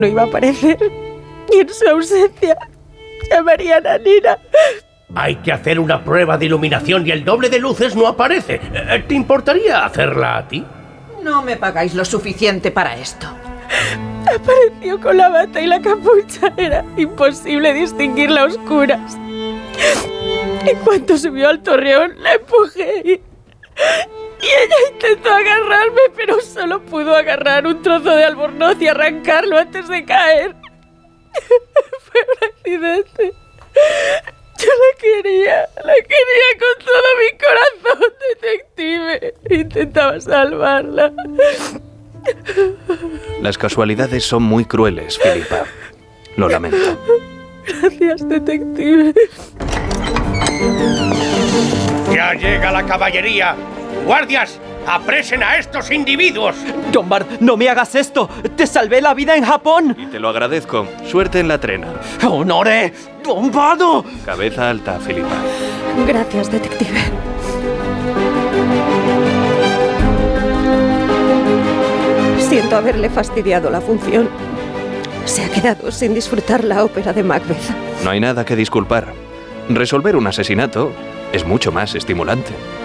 no iba a aparecer. Y en su ausencia llamarían a Nina. Hay que hacer una prueba de iluminación y el doble de luces no aparece. ¿Te importaría hacerla a ti? No me pagáis lo suficiente para esto. Apareció con la bata y la capucha. Era imposible distinguirla a oscuras. En cuanto subió al torreón, la empujé y ella intentó agarrarme, pero solo pudo agarrar un trozo de albornoz y arrancarlo antes de caer. Fue un accidente. Yo la quería con todo mi corazón, detective. Intentaba salvarla. Las casualidades son muy crueles, Philippa. Lo lamento. Gracias, detective. ¡Ya llega la caballería! ¡Guardias! ¡Apresen a estos individuos! John Bart, no me hagas esto. Te salvé la vida en Japón. Y te lo agradezco. Suerte en la trena. ¡Honore! ¡Don Bardo! Cabeza alta, Philippa. Gracias, detective. Siento haberle fastidiado la función. Se ha quedado sin disfrutar la ópera de Macbeth. No hay nada que disculpar. Resolver un asesinato es mucho más estimulante.